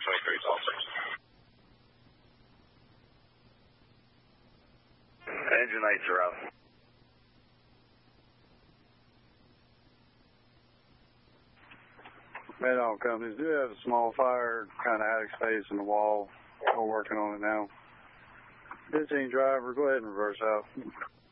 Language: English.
23 also. Engine lights are out. Med-All companies do have a small fire, kind of attic space in the wall. We're working on it now. 15 driver, go ahead and reverse out.